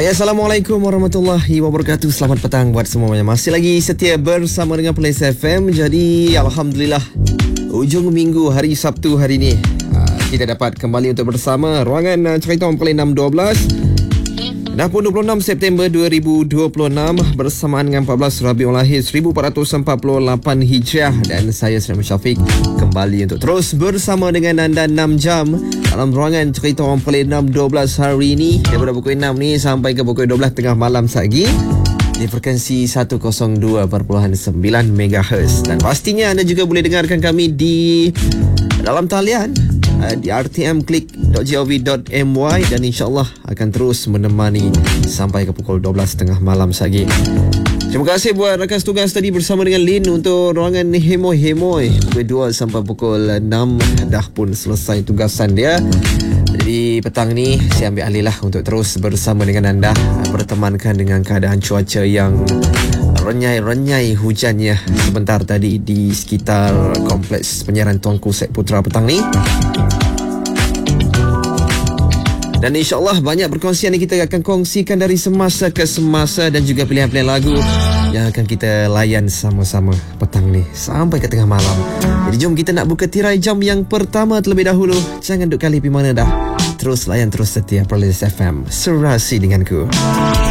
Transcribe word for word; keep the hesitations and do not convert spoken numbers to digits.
Ya, Assalamualaikum warahmatullahi wabarakatuh. Selamat petang buat semuanya. Masih lagi setia bersama dengan Plains F M. Jadi Alhamdulillah, ujung minggu hari Sabtu hari ini, kita dapat kembali untuk bersama ruangan cerita orang Plains enam dua belas. Dah pun dua puluh enam September dua ribu dua puluh enam bersamaan dengan empat belas Rabiul Akhir seribu empat ratus empat puluh lapan Hijriah, dan saya Syafiq Syafiq kembali untuk terus bersama dengan anda enam jam dalam ruangan cerita orang Plains enam dua belas hari ini, daripada pukul enam ni sampai ke pukul dua belas tengah malam lagi di frekuensi seratus dua perpuluhan sembilan megahertz. Dan pastinya anda juga boleh dengarkan kami di dalam talian di r t m click dot gov dot m y, dan insyaAllah akan terus menemani sampai ke pukul dua belas tengah malam lagi. Terima kasih buat rakan tugas tadi bersama dengan Lin untuk ruangan Hemoy-Hemoy pukul dua sampai pukul enam. Dah pun selesai tugasan dia. Jadi petang ni saya ambil alih lah untuk terus bersama dengan anda, bertemankan dengan keadaan cuaca yang renyai-renyai hujannya sebentar tadi di sekitar kompleks penyiaran Tuanku Set Putra petang ni. Dan insyaAllah banyak perkongsian yang kita akan kongsikan dari semasa ke semasa, dan juga pilihan-pilihan lagu yang akan kita layan sama-sama petang ni sampai ke tengah malam. Jadi jom kita nak buka tirai jam yang pertama terlebih dahulu. Jangan duk kali pergi mana dah. Terus layan, terus setia Plains F M. Serasi denganku.